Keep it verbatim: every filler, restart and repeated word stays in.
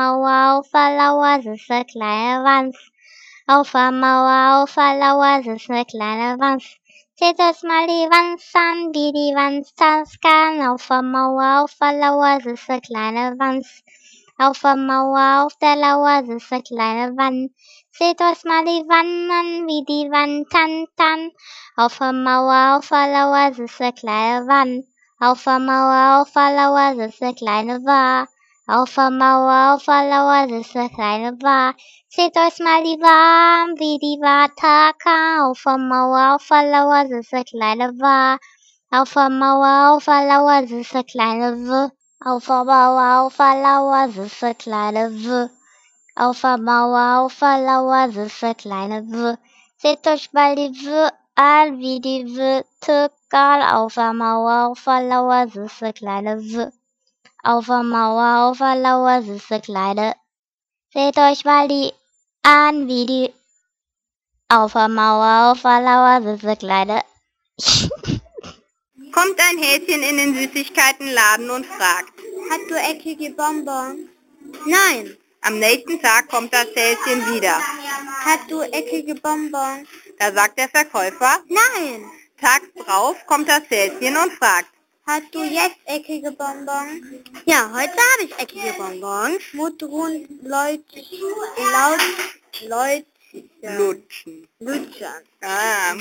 Mauer, auf der Lauer sitzt ne kleine Wanz. Auf der Mauer, auf der Lauer sitzt ne kleine Wanz. Seht euch mal die Wanz an, wie die Wanz tanzen kann. Auf der Mauer, auf der Lauer sitzt ne kleine Wanz. Auf der Mauer, auf der Lauer sitzt ne kleine Wanz. Seht euch mal die Wann an, wie die Wann tanzt kann. Auf der Mauer, auf der Lauer sitzt ne kleine Wann. Auf der Mauer, auf der Lauer sitzt ne kleine Wa. Auf der Mauer, auf der Lauer sitzt ne kleine Wa. Seht euch mal die Wa an, wie die Wa takan. Auf der Mauer, auf der Lauer sitzt ne kleine Wa. Auf der Mauer, auf der Lauer sitzt ne kleine W. Auf der Mauer, auf der Lauer sitzt ne kleine W. Auf der Mauer, auf der Lauer sitzt ne kleine W. Seht euch mal die W an, wie die W takan. Auf der Mauer, auf der Lauer sitzt ne kleine W. Auf der Mauer, auf der Lauer sitzt ne kleine. Seht euch mal die an, wie die. Auf der Mauer, auf der Lauer sitzt ne kleine. Kommt ein Häschen in den Süßigkeitenladen und fragt: Hast du eckige Bonbons? Nein. Am nächsten Tag kommt das Häschen wieder. Hast du eckige Bonbons? Da sagt der Verkäufer: Nein. Tags drauf kommt das Häschen und fragt: Hast du jetzt eckige Bonbons? Ja, heute habe ich eckige Bonbons. Mundrund, Leut, laut, Leut, Lutschen. Lutschern. Ah,